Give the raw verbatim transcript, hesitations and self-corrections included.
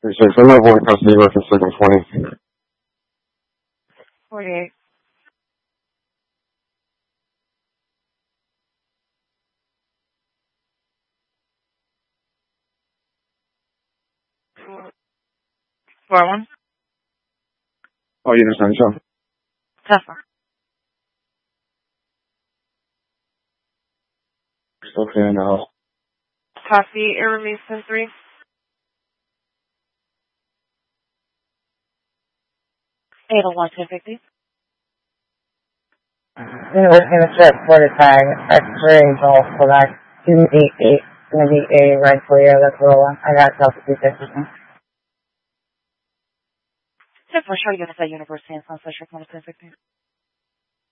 Six. I'm not going custody reference second twenty. forty-eight. Four one. Oh, you understand, Sean? Tesla. Still clearing the house. Coffee, air release in three. eight oh one, ten fifty. You're looking to set for the tag, X-ray, Golf, Quebec, two eight eight, maybe a right for you, that's rolling. I got Delta two fifty. ten four, sure, you're going to say University and Sunset, ten fifty.